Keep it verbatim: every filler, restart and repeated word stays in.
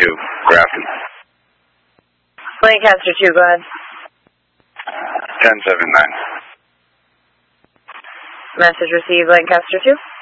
two, Grafton. Lancaster two, go ahead. ten seven nine. Message received, Lancaster two.